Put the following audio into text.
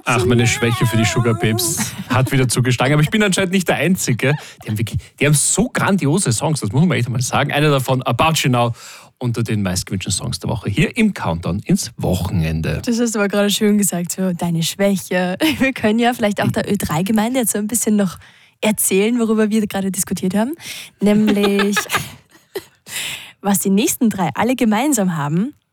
Ach, meine Schwäche für die Sugar Babes hat wieder zugeschlagen. Aber ich bin anscheinend nicht der Einzige. Die haben so grandiose Songs, das muss man echt mal sagen. Einer davon, About You Now, unter den meistgewünschten Songs der Woche. Hier im Countdown ins Wochenende. Das hast du aber gerade schön gesagt, so deine Schwäche. Wir können ja vielleicht auch der Ö3-Gemeinde jetzt so ein bisschen noch erzählen, worüber wir gerade diskutiert haben. Nämlich, was die nächsten drei alle gemeinsam haben,